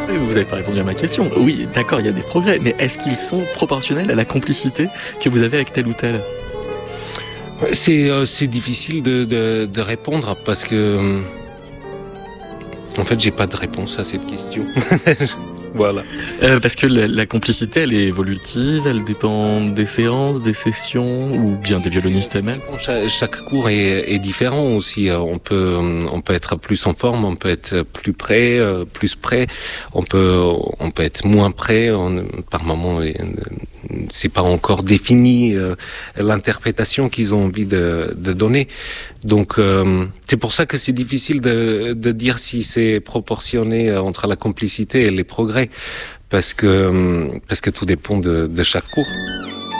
Oui, vous n'avez pas répondu à ma question. Oui, d'accord, il y a des progrès, mais est-ce qu'ils sont proportionnels à la complicité que vous avez avec tel ou tel ? C'est difficile de répondre parce que en fait j'ai pas de réponse à cette question. Voilà. Parce que la complicité, elle est évolutive, elle dépend des séances, des sessions, ou bien des violonistes eux-mêmes. Chaque cours est différent aussi. On peut être plus en forme, on peut être plus prêt, on peut être moins prêt. Par moment, c'est pas encore défini l'interprétation qu'ils ont envie de donner. Donc c'est pour ça que c'est difficile de dire si c'est proportionné entre la complicité et les progrès, parce que tout dépend de chaque cours.